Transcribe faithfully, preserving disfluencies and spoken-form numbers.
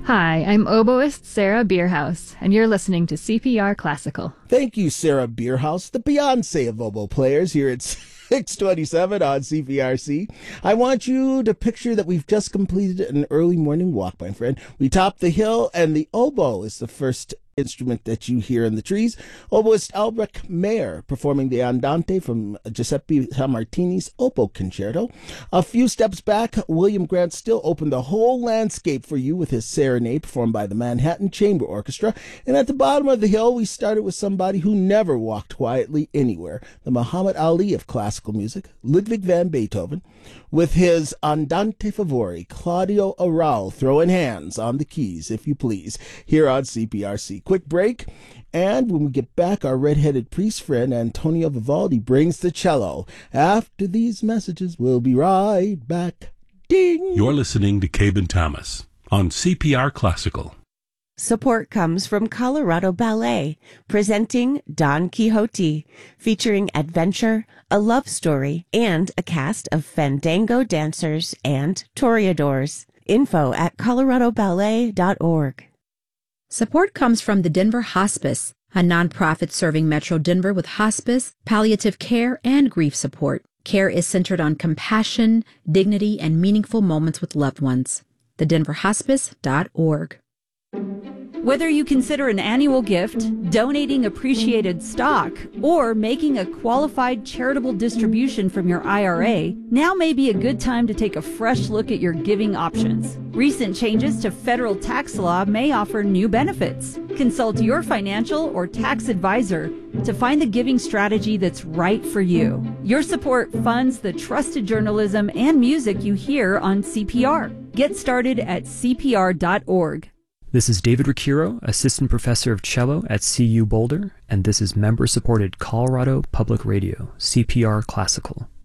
Hi, I'm oboist Sarah Bierhaus, and you're listening to C P R Classical. Thank you, Sarah Bierhaus, the Beyonce of oboe players here at six twenty-seven on C P R C. I want you to picture that we've just completed an early morning walk, my friend. We topped the hill, and the oboe is the first instrument that you hear in the trees. Oboist Albrecht Mayer performing the Andante from Giuseppe Sammartini's Oboe Concerto. A few steps back, William Grant Still opened the whole landscape for you with his Serenade performed by the Manhattan Chamber Orchestra. And at the bottom of the hill, we started with somebody who never walked quietly anywhere, the Muhammad Ali of classical music, Ludwig van Beethoven, with his Andante Favori, Claudio Arrau throwing hands on the keys, if you please, here on C P R C. Quick break, and when we get back, our red-headed priest friend Antonio Vivaldi brings the cello. After these messages, we'll be right back. Ding! You're listening to Cabe and Thomas on C P R Classical. Support comes from Colorado Ballet, presenting Don Quixote, featuring adventure, a love story, and a cast of fandango dancers and toreadors. Info at colorado ballet dot org. Support comes from the Denver Hospice, a nonprofit serving Metro Denver with hospice, palliative care, and grief support. Care is centered on compassion, dignity, and meaningful moments with loved ones. the denver hospice dot org. Whether you consider an annual gift, donating appreciated stock, or making a qualified charitable distribution from your I R A, now may be a good time to take a fresh look at your giving options. Recent changes to federal tax law may offer new benefits. Consult your financial or tax advisor to find the giving strategy that's right for you. Your support funds the trusted journalism and music you hear on C P R. Get started at C P R dot org. This is David Ricchiro, Assistant Professor of Cello at C U Boulder, and this is member-supported Colorado Public Radio, C P R Classical.